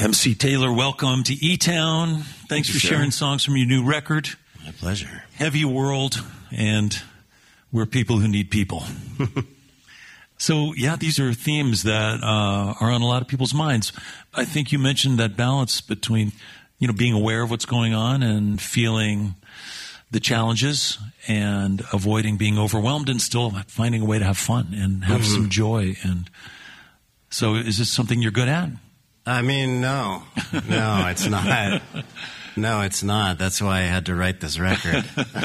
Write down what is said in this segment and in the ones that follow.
MC Taylor, welcome to E-Town. Thanks for sharing songs from your new record. My pleasure. Heavy World, and we're people who need people. So, yeah, these are themes that are on a lot of people's minds. I think you mentioned that balance between, being aware of what's going on and feeling the challenges and avoiding being overwhelmed and still finding a way to have fun and have some joy. And so is this something you're good at? I mean, no, it's not. No, it's not. That's why I had to write this record.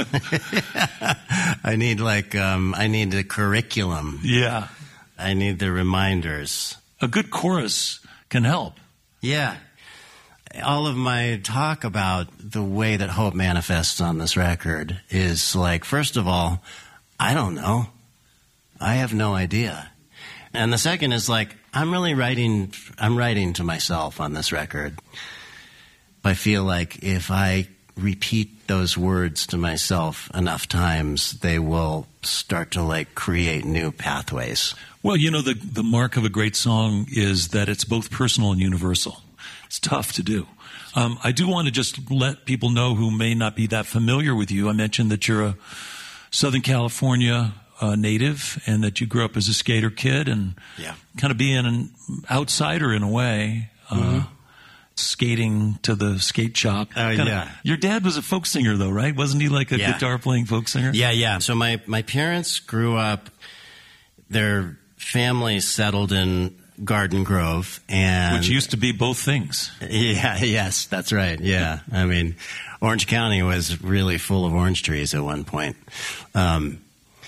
I need a curriculum. Yeah. I need the reminders. A good chorus can help. Yeah. All of my talk about the way that hope manifests on this record is first of all, I don't know. I have no idea. And the second is I'm writing to myself on this record. I feel like if I repeat those words to myself enough times, they will start to create new pathways. Well, the mark of a great song is that it's both personal and universal. It's tough to do. I do want to just let people know who may not be that familiar with you. I mentioned that you're a Southern California native and that you grew up as a skater kid and kind of being an outsider in a way, skating to the skate shop. Your dad was a folk singer, though, right? Wasn't he like a guitar-playing folk singer? Yeah. So my parents grew up, their family settled in Garden Grove, which used to be both things. Yes, that's right. Yeah, I mean, Orange County was really full of orange trees at one point. And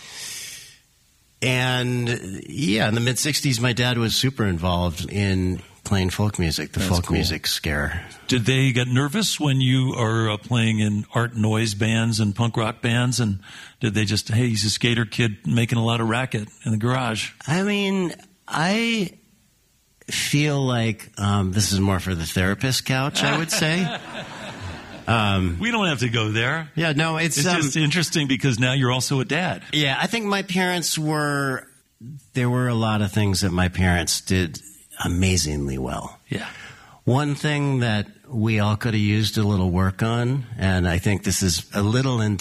in the mid '60s, my dad was super involved in playing folk music, the folk music scare. Did they get nervous when you are playing in art noise bands and punk rock bands? And did they just, hey, he's a skater kid making a lot of racket in the garage? I mean, I feel like this is more for the therapist couch, I would say. We don't have to go there. Yeah, no, it's just interesting because now you're also a dad. Yeah, I think my parents there were a lot of things that my parents did amazingly well. Yeah. One thing that we all could have used a little work on, and I think this is a little in